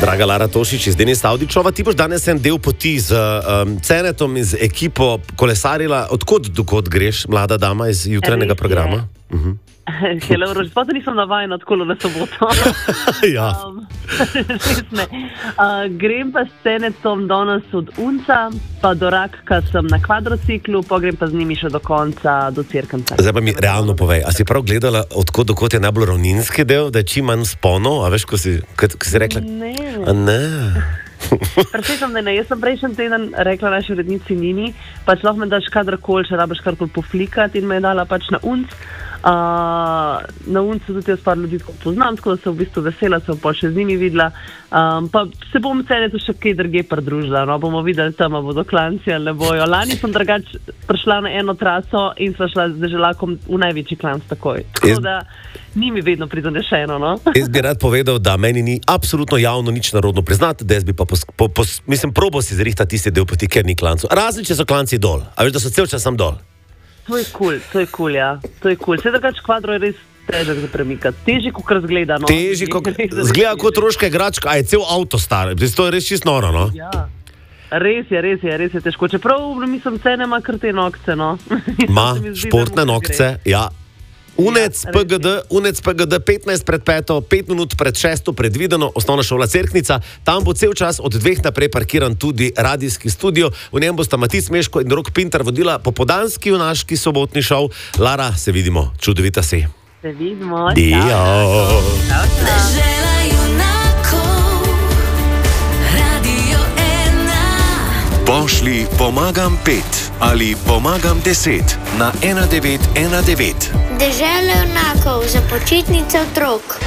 Draga Lara Tošič iz Denis Avdičova, ti boš danes en del poti z Cenetom in z ekipo kolesarila. Odkot dokot greš, mlada dama iz jutranjega programa? Hello, sploh nisem navajena odkolo na soboto. Ja. Grem pa s Cenetom danes od Unca, pa do Rakka sem na kvadrociklu, pa grem pa z njimi še do konca, do Cerknca. Zdaj pa mi realno povej, a si prav gledala, odkot dokot je najbolj ravninski del, da je čim manj sponov, a veš, ko si rekla? Ne. A ne. Predvsem ne. Jaz sem prejšnji teden rekla naši urednici Nini, pač lahko me daš kadarkoli, če rabiš karkoli poflikati, in me je dala pač na Unc. Na Uncu tudi jaz par ljudi poznam, tako da sem v bistvu vesela, sem pa še z njimi videla. Pa se bom Cenetu še kaj druge pridružila, no, bomo videli, tam bodo klanci ali ne bojo. Lani sem drugač prišla na eno traso in sva šla z deželakom v največji klanc takoj. Tako da ni mi vedno prizadešeno, no. Jaz bi rad povedal, da meni ni absolutno javno nič narodno priznati, da jaz bi pa probal si zrihtati tisti del poti, ker ni klancu. Razen, če so klanci dol. A veš, da so cel čas sam dol. To je kul, ja. To je kul. Vse drugač kvadro je res težek za premikati. Težji, kot razgleda, no. Težji, kot zgleda kot roška igračka, a je cel avto star. To je res čisto noro, no. Ja. Res je težko. Čeprav, mislim, Cene ima kar te nokce, no. Ma, športne nokce, ja. Unec PGD 15 pred 5, 5 minut pred 6 predvideno, osnovna šola Cerknica. Tam bo cel čas od 2 naprej parkiran tudi radijski studio. V njem bosta Matic Meško in Rok Pintar vodila popoldanski junaški sobotni šov. Lara, se vidimo, čudovita si. Se vidimo. Dio. Pošli pomagam 5 ali pomagam 10 na 1919. Dežela junakov za počitnice otrok.